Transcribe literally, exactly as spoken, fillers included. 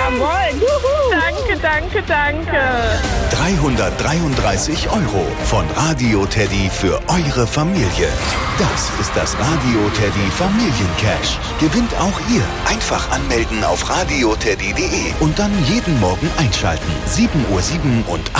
Jawohl. Juhu. Danke, danke, danke. dreihundertdreiunddreißig Euro von Radio Teddy für eure Familie. Das ist das Radio Teddy Familiencash. Gewinnt auch ihr. Einfach anmelden auf radioteddy punkt de und dann jeden Morgen einschalten. sieben Uhr sieben und